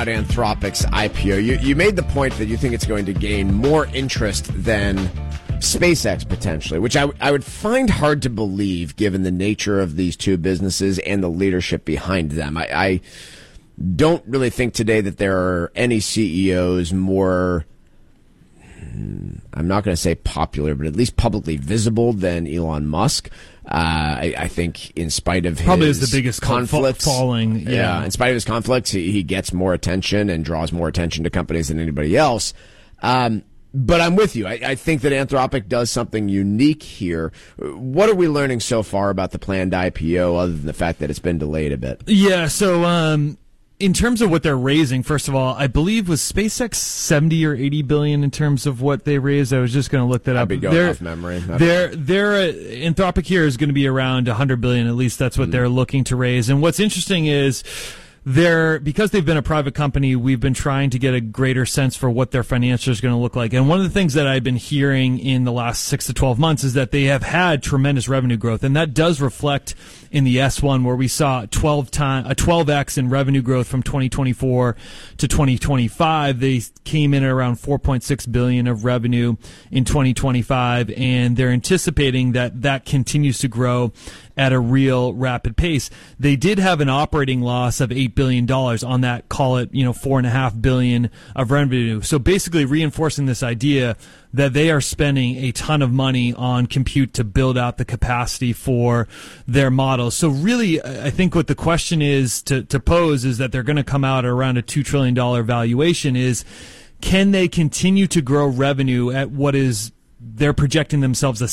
Anthropic's IPO. You made the point that you think it's going to gain more interest than SpaceX potentially, which I would find hard to believe given the nature of these two businesses and the leadership behind them. I don't really think today that there are any CEOs more, I'm not going to say popular, but at least publicly visible than Elon Musk. I think in spite of probably his is the biggest conflicts, falling. Yeah, in spite of his conflicts, he gets more attention and draws more attention to companies than anybody else. But I'm with you. I think that Anthropic does something unique here. What are we learning so far about the planned IPO other than the fact that it's been delayed a bit? Yeah, so in terms of what they're raising, first of all, I believe was SpaceX 70 or 80 billion in terms of what they raised. I was just going to look that up. I'd be going off memory. Their Anthropic here is going to be around 100 billion. At least that's what they're looking to raise. And what's interesting is because they've been a private company, we've been trying to get a greater sense for what their financials are going to look like. And one of the things that I've been hearing in the last 6 to 12 months is that they have had tremendous revenue growth. And that does reflect in the S1 where we saw a 12x in revenue growth from 2024 to 2025. They came in at around 4.6 billion of revenue in 2025. And they're anticipating that continues to grow at a real rapid pace. They did have an operating loss of $8 billion on that, call it, $4.5 billion of revenue. So basically reinforcing this idea that they are spending a ton of money on compute to build out the capacity for their models. So really, I think what the question is to pose is that they're going to come out around a $2 trillion valuation is, can they continue to grow revenue at what is they're projecting themselves a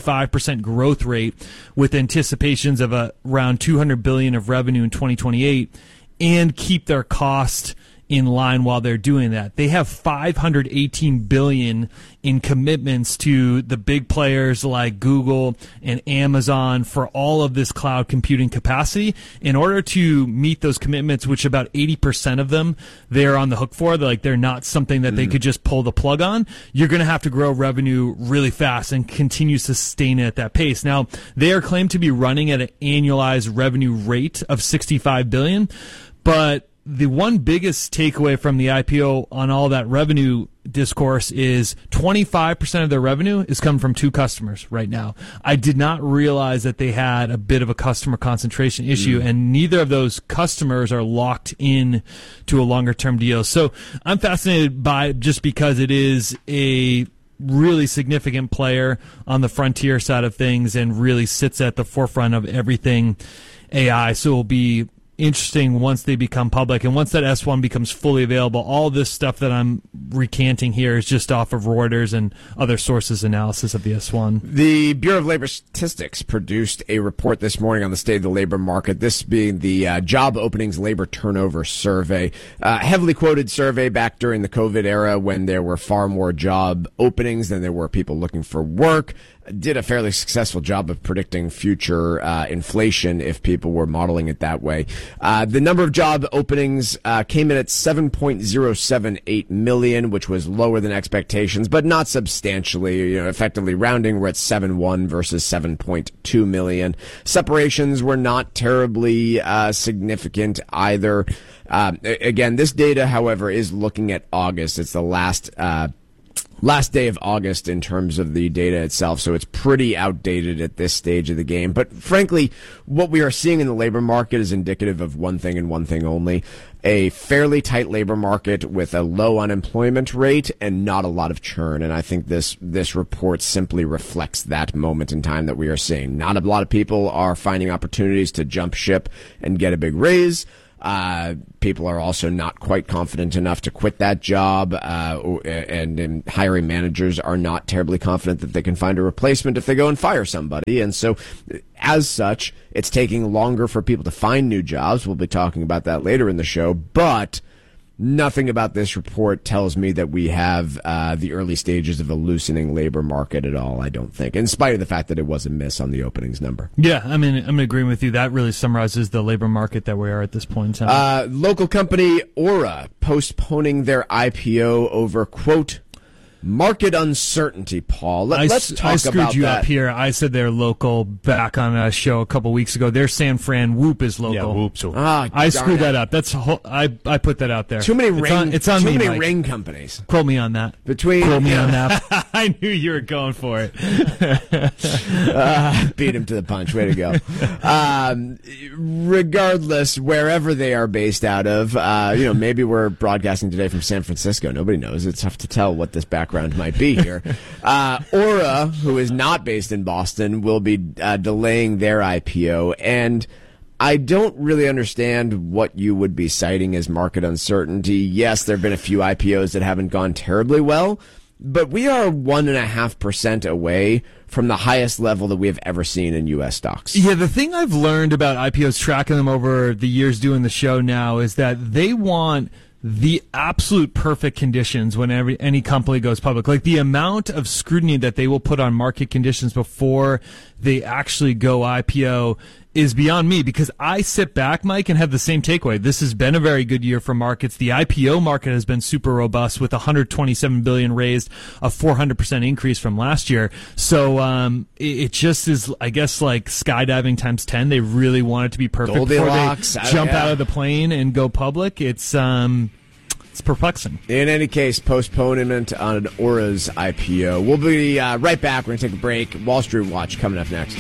75% growth rate with anticipations of around 200 billion of revenue in 2028 and keep their cost in line while they're doing that. They have 518 billion in commitments to the big players like Google and Amazon for all of this cloud computing capacity. In order to meet those commitments, which about 80% of them they're on the hook for, they're not something that they could just pull the plug on, you're going to have to grow revenue really fast and continue to sustain it at that pace. Now, they are claimed to be running at an annualized revenue rate of 65 billion, but the one biggest takeaway from the IPO on all that revenue discourse is 25% of their revenue is coming from two customers right now. I did not realize that they had a bit of a customer concentration issue, and neither of those customers are locked in to a longer term deal. So I'm fascinated by it just because it is a really significant player on the frontier side of things and really sits at the forefront of everything AI. So it'll be interesting once they become public, and once that S1 becomes fully available. All this stuff that I'm recanting here is just off of Reuters and other sources' analysis of the S1. The Bureau of Labor Statistics produced a report this morning on the state of the labor market, this being the Job Openings Labor Turnover Survey. Heavily quoted survey back during the COVID era when there were far more job openings than there were people looking for work. Did a fairly successful job of predicting future inflation if people were modeling it that way. The number of job openings came in at 7.078 million, which was lower than expectations, but not substantially. Effectively rounding, we're at 7.1 versus 7.2 million. Separations were not terribly significant either. Again, this data, however, is looking at August. It's the last day of August in terms of the data itself, so it's pretty outdated at this stage of the game. But frankly, what we are seeing in the labor market is indicative of one thing and one thing only: a fairly tight labor market with a low unemployment rate and not a lot of churn. And I think this report simply reflects that moment in time that we are seeing. Not a lot of people are finding opportunities to jump ship and get a big raise. People are also not quite confident enough to quit that job, and hiring managers are not terribly confident that they can find a replacement if they go and fire somebody. And so, as such, it's taking longer for people to find new jobs. We'll be talking about that later in the show, but nothing about this report tells me that we have the early stages of a loosening labor market at all, I don't think, in spite of the fact that it was a miss on the openings number. Yeah, I mean, I'm agreeing with you. That really summarizes the labor market that we are at this point in time. Local company Aura postponing their IPO over, quote, Market uncertainty, Paul. Let's talk about that. I screwed you up here. I said they're local back on a show a couple weeks ago. Their San Fran Whoop is local. Yeah, Whoop. I screwed that up. I put that out there. Too many Mike. ring companies. Quote me on that. Quote me on that. I knew you were going for it. Beat him to the punch. Way to go. Regardless, wherever they are based out of, maybe we're broadcasting today from San Francisco. Nobody knows. It's tough to tell what this background might be here. Aura, who is not based in Boston, will be delaying their IPO, and I don't really understand what you would be citing as market uncertainty. Yes, there have been a few IPOs that haven't gone terribly well, but we are 1.5% away from the highest level that we have ever seen in U.S. stocks. Yeah, the thing I've learned about IPOs, tracking them over the years doing the show now, is that they want the absolute perfect conditions when any company goes public. Like the amount of scrutiny that they will put on market conditions before they actually go IPO is beyond me, because I sit back, Mike, and have the same takeaway. This has been a very good year for markets. The IPO market has been super robust with $127 billion raised, a 400% increase from last year. So it just is, I guess, like skydiving times 10. They really want it to be perfect Goldilocks, before they jump out of the plane and go public. It's perplexing. In any case, postponement on Aura's IPO. We'll be right back. We're going to take a break. Wall Street Watch coming up next.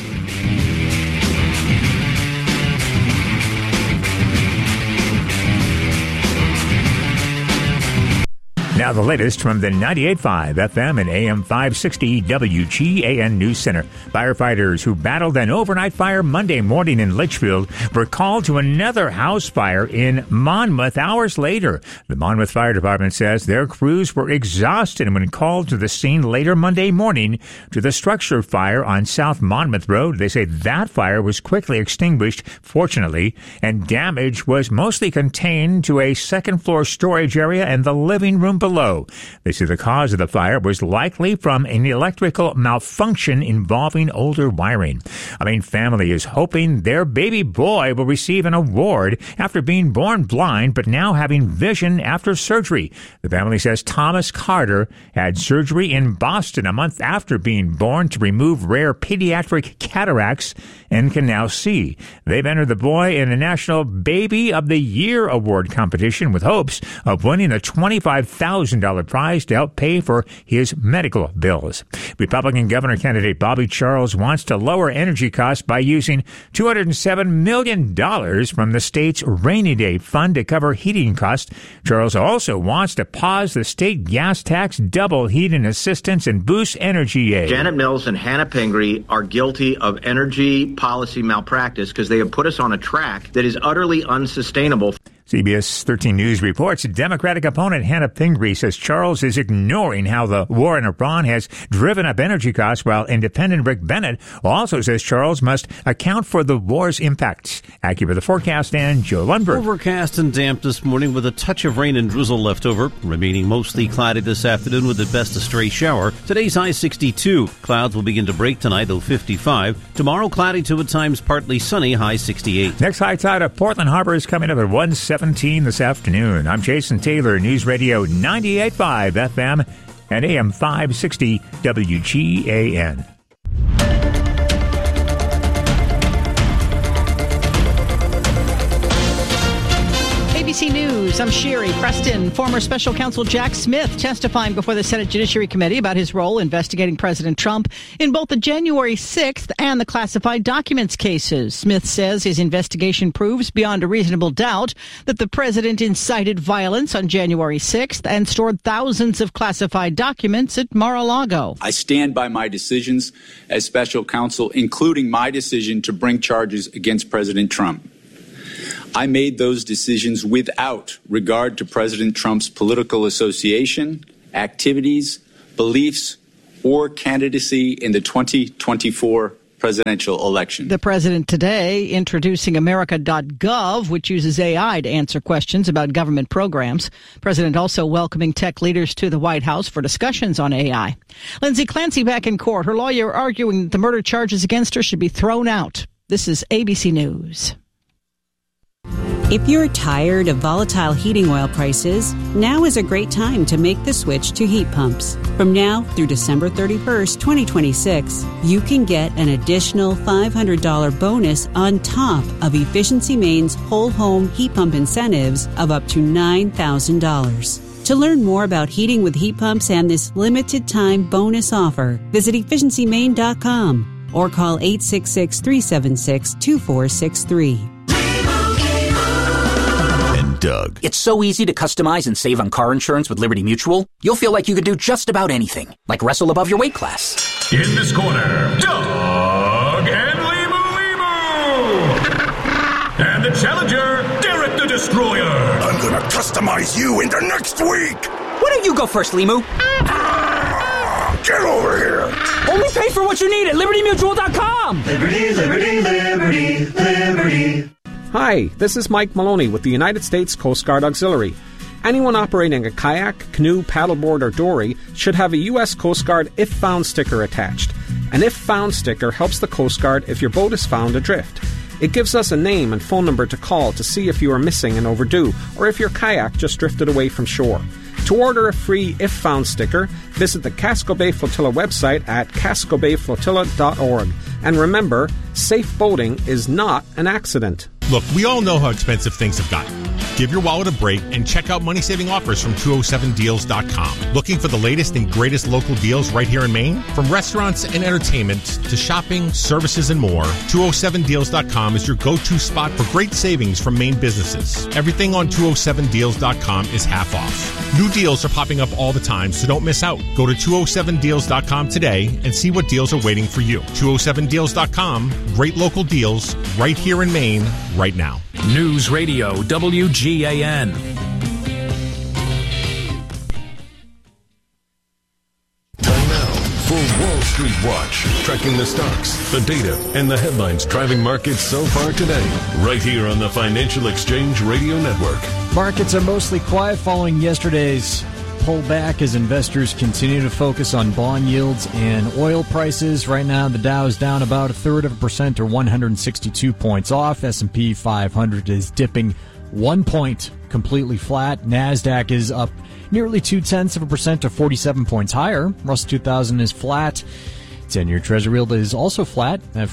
Now the latest from the 98.5 FM and AM 560 WGAN News Center. Firefighters who battled an overnight fire Monday morning in Litchfield were called to another house fire in Monmouth hours later. The Monmouth Fire Department says their crews were exhausted when called to the scene later Monday morning to the structure fire on South Monmouth Road. They say that fire was quickly extinguished, fortunately, and damage was mostly contained to a second-floor storage area and the living room below. They say the cause of the fire was likely from an electrical malfunction involving older wiring. A Maine family is hoping their baby boy will receive an award after being born blind but now having vision after surgery. The family says Thomas Carter had surgery in Boston a month after being born to remove rare pediatric cataracts and can now see. They've entered the boy in a National Baby of the Year award competition with hopes of winning a $25,000 prize to help pay for his medical bills. Republican governor candidate Bobby Charles wants to lower energy costs by using $207 million from the state's rainy day fund to cover heating costs. Charles also wants to pause the state gas tax, double heating assistance, and boost energy aid. Janet Mills and Hannah Pingree are guilty of energy policy malpractice because they have put us on a track that is utterly unsustainable. CBS 13 News reports Democratic opponent Hannah Pingree says Charles is ignoring how the war in Iran has driven up energy costs, while independent Rick Bennett also says Charles must account for the war's impacts. AccuWeather forecast and Joe Lundberg. Overcast and damp this morning with a touch of rain and drizzle left over. Remaining mostly cloudy this afternoon with at best a stray shower. Today's high 62. Clouds will begin to break tonight, though 55. Tomorrow cloudy to at times partly sunny, high 68. Next high tide of Portland Harbor is coming up at 1:17 this afternoon. I'm Jason Taylor, News Radio 98.5 FM and AM 560 WGAN. ABC News, I'm Sherry Preston. Former special counsel Jack Smith testifying before the Senate Judiciary Committee about his role investigating President Trump in both the January 6th and the classified documents cases. Smith says his investigation proves beyond a reasonable doubt that the president incited violence on January 6th and stored thousands of classified documents at Mar-a-Lago. I stand by my decisions as special counsel, including my decision to bring charges against President Trump. I made those decisions without regard to President Trump's political association, activities, beliefs, or candidacy in the 2024 presidential election. The president today introducing America.gov, which uses AI to answer questions about government programs. President also welcoming tech leaders to the White House for discussions on AI. Lindsay Clancy back in court. Her lawyer arguing that the murder charges against her should be thrown out. This is ABC News. If you're tired of volatile heating oil prices, now is a great time to make the switch to heat pumps. From now through December 31st, 2026, you can get an additional $500 bonus on top of Efficiency Maine's whole home heat pump incentives of up to $9,000. To learn more about heating with heat pumps and this limited time bonus offer, visit efficiencymaine.com or call 866-376-2463. Doug. It's so easy to customize and save on car insurance with Liberty Mutual. You'll feel like you could do just about anything, like wrestle above your weight class. In this corner, Doug and Limu. And the challenger, Derek the Destroyer. I'm gonna customize you into next week. Why don't you go first, Limu? Get over here. Only pay for what you need at LibertyMutual.com. Liberty, liberty, liberty, liberty. Hi, this is Mike Maloney with the United States Coast Guard Auxiliary. Anyone operating a kayak, canoe, paddleboard, or dory should have a U.S. Coast Guard If Found sticker attached. An If Found sticker helps the Coast Guard if your boat is found adrift. It gives us a name and phone number to call to see if you are missing and overdue, or if your kayak just drifted away from shore. To order a free If Found sticker, visit the Casco Bay Flotilla website at cascobayflotilla.org. And remember, safe boating is not an accident. Look, we all know how expensive things have gotten. Give your wallet a break and check out money-saving offers from 207deals.com. Looking for the latest and greatest local deals right here in Maine? From restaurants and entertainment to shopping, services, and more, 207deals.com is your go-to spot for great savings from Maine businesses. Everything on 207deals.com is half off. New deals are popping up all the time, so don't miss out. Go to 207deals.com today and see what deals are waiting for you. 207deals.com, great local deals right here in Maine, right now. News Radio WGAN. Time now for Wall Street Watch, tracking the stocks, the data, and the headlines driving markets so far today, right here on the Financial Exchange Radio Network. Markets are mostly quiet following yesterday's pullback as investors continue to focus on bond yields and oil prices. Right now, the Dow is down about 1/3% or 162 points off. S&P 500 is dipping 1 point, completely flat. NASDAQ is up nearly 0.2% or 47 points higher. Russell 2000 is flat. 10-year Treasury yield is also flat at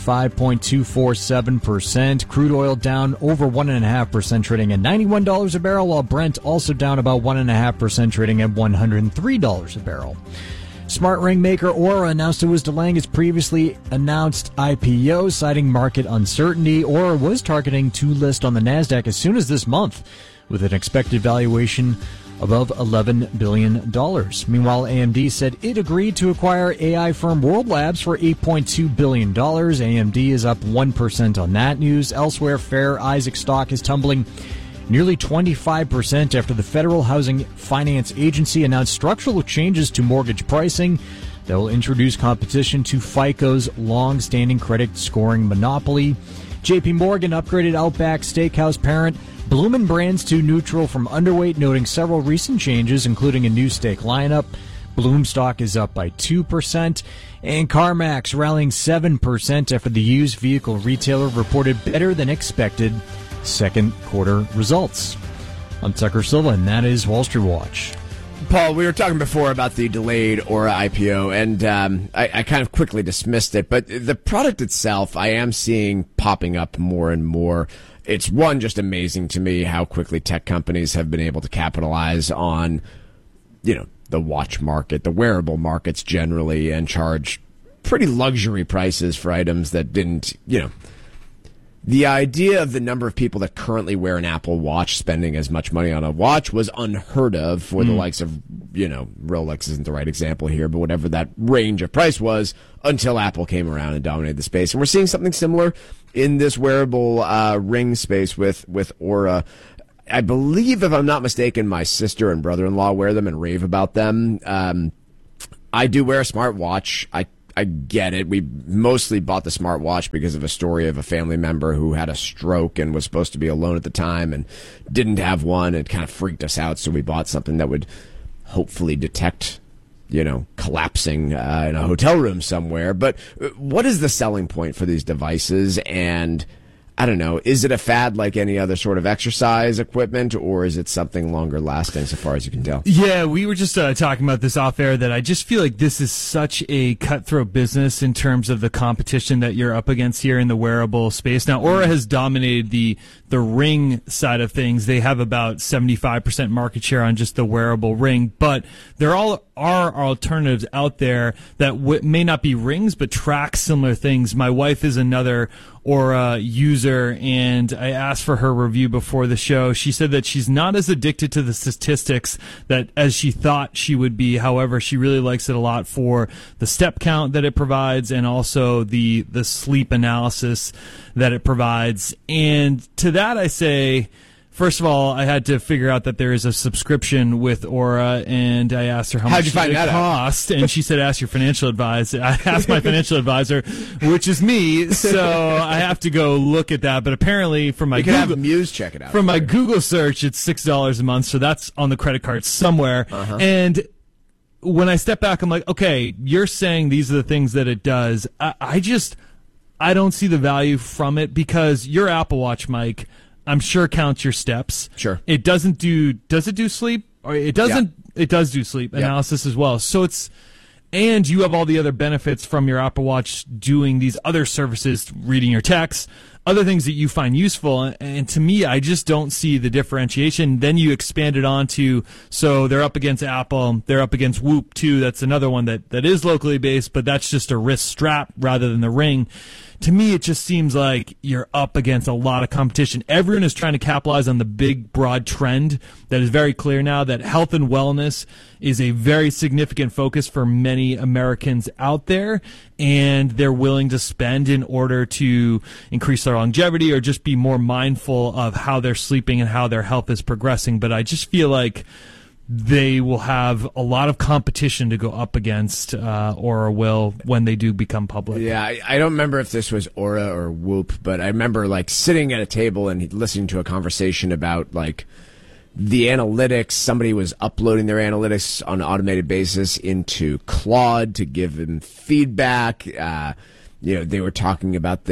5.247%. Crude oil down over 1.5%, trading at $91 a barrel, while Brent also down about 1.5%, trading at $103 a barrel. Smart ring maker Aura announced it was delaying its previously announced IPO, citing market uncertainty. Aura was targeting to list on the NASDAQ as soon as this month, with an expected valuation above $11 billion. Meanwhile, AMD said it agreed to acquire AI firm World Labs for $8.2 billion. AMD is up 1% on that news. Elsewhere, Fair Isaac stock is tumbling nearly 25% after the Federal Housing Finance Agency announced structural changes to mortgage pricing that will introduce competition to FICO's long-standing credit scoring monopoly. JP Morgan upgraded Outback Steakhouse parent Bloomin' Brands to neutral from underweight, noting several recent changes, including a new steak lineup. Bloom stock is up by 2%, and CarMax rallying 7% after the used vehicle retailer reported better than expected second quarter results. I'm Tucker Silva, and that is Wall Street Watch. Paul, we were talking before about the delayed Aura IPO, and I kind of quickly dismissed it, but the product itself I am seeing popping up more and more. It's just amazing to me how quickly tech companies have been able to capitalize on, the watch market, the wearable markets generally, and charge pretty luxury prices for items that didn't, The idea of the number of people that currently wear an Apple Watch spending as much money on a watch was unheard of for the likes of, Rolex isn't the right example here, but whatever that range of price was until Apple came around and dominated the space. And we're seeing something similar in this wearable ring space with Aura. I believe, if I'm not mistaken, my sister and brother-in-law wear them and rave about them. I do wear a smartwatch. I get it. We mostly bought the smartwatch because of a story of a family member who had a stroke and was supposed to be alone at the time and didn't have one. It kind of freaked us out, so we bought something that would hopefully detect, collapsing in a hotel room somewhere. But what is the selling point for these devices, and I don't know, is it a fad like any other sort of exercise equipment, or is it something longer lasting so far as you can tell? Yeah, we were just talking about this off air, that I just feel like this is such a cutthroat business in terms of the competition that you're up against here in the wearable space. Now, Oura has dominated the Ring side of things. They have about 75% market share on just the wearable Ring, but there are alternatives out there that may not be rings, but track similar things. My wife is another Oura user, and I asked for her review before the show. She said that she's not as addicted to the statistics that as she thought she would be. However, she really likes it a lot for the step count that it provides and also the sleep analysis that it provides. And to that I say, first of all, I had to figure out that there is a subscription with Oura, and I asked her how much it cost, and she said, ask your financial advisor. I asked my financial advisor, which is me, so I have to go look at that. But apparently, from my you can have Muse check it out. From my Google search, it's $6 a month, so that's on the credit card somewhere. And when I step back, I'm like, okay, you're saying these are the things that it does. I don't see the value from it, because your Apple Watch, Mike, I'm sure counts your steps. Sure. It does it do sleep? Or it doesn't. Yeah. It does do sleep analysis as well. So and you have all the other benefits from your Apple Watch doing these other services, reading your texts, other things that you find useful. And to me, I just don't see the differentiation. Then you expand it onto, so they're up against Apple, they're up against Whoop too. That's another one that is locally based, but that's just a wrist strap rather than the Ring. To me, it just seems like you're up against a lot of competition. Everyone is trying to capitalize on the big, broad trend that is very clear now, that health and wellness is a very significant focus for many Americans out there, and they're willing to spend in order to increase their longevity or just be more mindful of how they're sleeping and how their health is progressing. But I just feel like they will have a lot of competition to go up against, Oura will, when they do become public. Yeah, I don't remember if this was Oura or Whoop, but I remember sitting at a table and listening to a conversation about the analytics. Somebody was uploading their analytics on an automated basis into Claude to give them feedback. They were talking about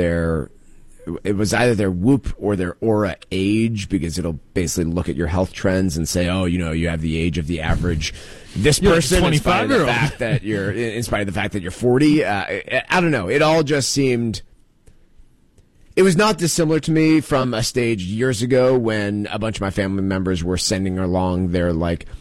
it was either their Whoop or their Oura age, because it'll basically look at your health trends and say, you have the age of the average this person, in spite of the fact that you're 40. I don't know. It all just seemed. It was not dissimilar to me from a stage years ago when a bunch of my family members were sending along their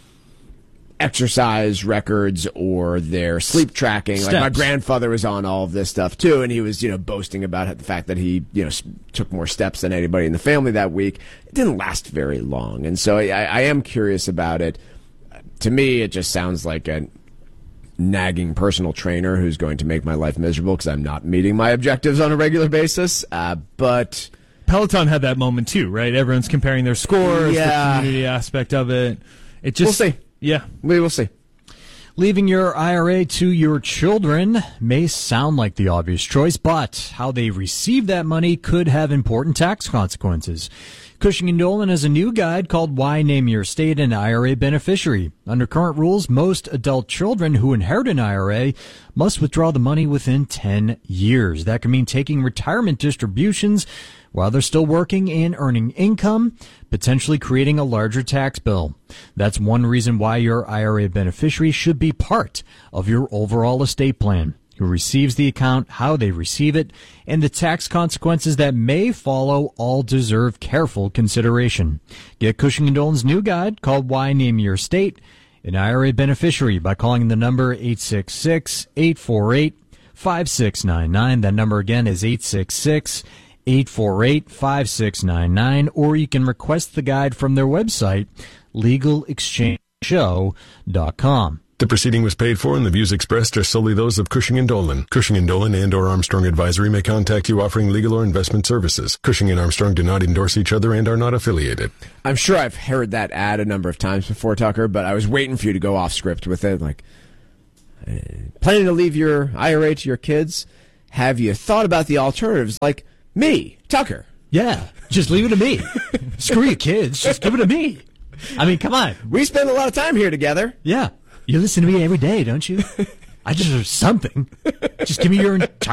exercise records or their sleep tracking. Steps. My grandfather was on all of this stuff too, and he was, boasting about the fact that he, took more steps than anybody in the family that week. It didn't last very long, and so I am curious about it. To me, it just sounds like a nagging personal trainer who's going to make my life miserable because I'm not meeting my objectives on a regular basis. But Peloton had that moment too, right? Everyone's comparing their scores, the community aspect of it. It just, we'll see. Yeah, we will see. Leaving your IRA to your children may sound like the obvious choice, but how they receive that money could have important tax consequences. Cushing & Dolan has a new guide called Why Name Your Estate an IRA Beneficiary. Under current rules, most adult children who inherit an IRA must withdraw the money within 10 years. That can mean taking retirement distributions while they're still working and earning income, potentially creating a larger tax bill. That's one reason why your IRA beneficiary should be part of your overall estate plan. Who receives the account, how they receive it, and the tax consequences that may follow all deserve careful consideration. Get Cushing & Dolan's new guide called Why Name Your Estate an IRA Beneficiary by calling the number 866-848-5699. That number again is 866-848-5699, or you can request the guide from their website, legalexchangeshow.com. The proceeding was paid for, and the views expressed are solely those of Cushing & Dolan. Cushing & Dolan and/or Armstrong Advisory may contact you offering legal or investment services. Cushing and Armstrong do not endorse each other and are not affiliated. I'm sure I've heard that ad a number of times before, Tucker, but I was waiting for you to go off script with it. Planning to leave your IRA to your kids? Have you thought about the alternatives like me, Tucker? Yeah, just leave it to me. Screw your kids, just give it to me. I mean, come on. We spend a lot of time here together. Yeah. You listen to me every day, don't you? I deserve something. Just give me your entire